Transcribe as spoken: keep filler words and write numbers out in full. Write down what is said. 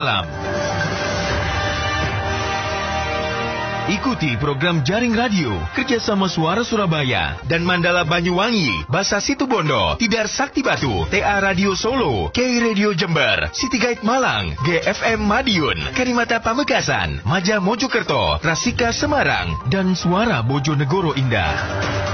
malam. Ikuti program jaring radio kerjasama Suara Surabaya dan Mandala Banyuwangi, Basa Situbondo, Tidar Sakti Batu, T A Radio Solo, K Radio Jember, City Guide Malang, G F M Madiun, Karimata Pamekasan, Maja Mojokerto, Rasika Semarang, dan Suara Bojonegoro Indah.